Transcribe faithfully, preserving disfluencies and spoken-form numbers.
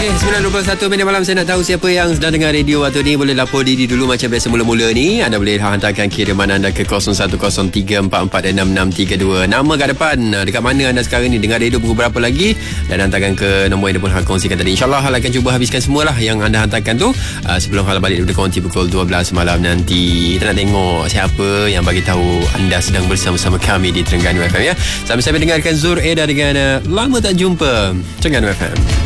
Okey, sembilan dua puluh satu minit malam. Saya nak tahu siapa yang sedang dengar radio waktu ni. Boleh lapor diri dulu macam biasa mula-mula ni. Anda boleh hantarkan kiriman anda ke kosong satu kosong tiga empat empat enam enam tiga dua. Nama kat depan, dekat mana anda sekarang ni, dengar radio pukul berapa lagi, dan hantarkan ke nombor yang dia pun kongsikan tadi. InsyaAllah Hal akan cuba habiskan semualah yang anda hantarkan tu uh, sebelum Hal balik daripada konti pukul dua belas malam nanti. Kita nak tengok siapa yang bagi tahu anda sedang bersama-sama kami di Terengganu F M ya. Sambil-sambil dengarkan Zur Eda dengan uh, Lama Tak Jumpa, Terengganu F M.